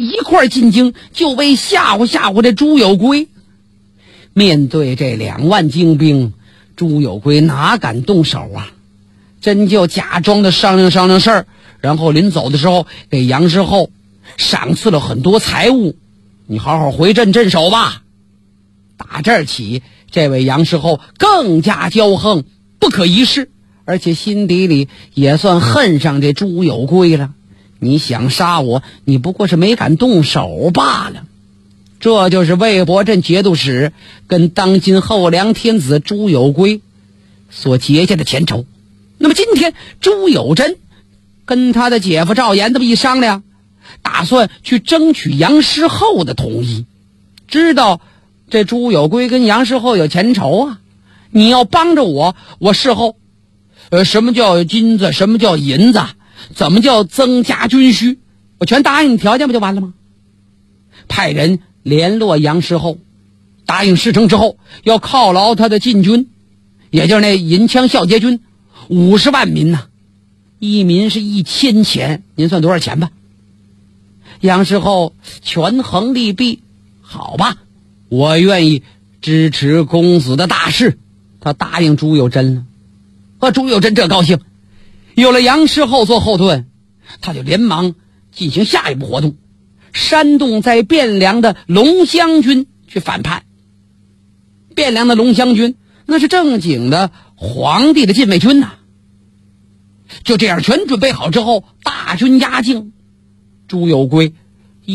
一块进京，就为吓唬吓唬这朱有圭。面对这2万精兵，朱有圭哪敢动手啊？真就假装的商量商量事儿，然后临走的时候给杨师厚赏赐了很多财物，你好好回镇镇守吧。打这儿起，这位杨师厚更加骄横，不可一世，而且心底里也算恨上这朱有圭了。你想杀我，你不过是没敢动手罢了。这就是魏博镇节度使跟当今后梁天子朱有圭所结下的前仇。那么今天朱有贞跟他的姐夫赵岩这么一商量，打算去争取杨师厚的同意。知道这朱有圭跟杨师厚有前仇啊，你要帮着我，我事后什么叫金子，什么叫银子，怎么叫增加军需，我全答应你条件不就完了吗？派人联络杨师厚，答应事成之后要犒劳他的禁军，也就是那银枪校捷军50万民呐，一民是1000钱，您算多少钱吧？杨师厚权衡利弊，好吧，我愿意支持公子的大事，他答应朱有贞了。朱有贞这高兴，有了杨师厚做后盾，他就连忙进行下一步活动，煽动在汴梁的龙湘军去反叛。汴梁的龙湘军那是正经的皇帝的禁卫军呐。就这样全准备好之后，大军压境，朱有圭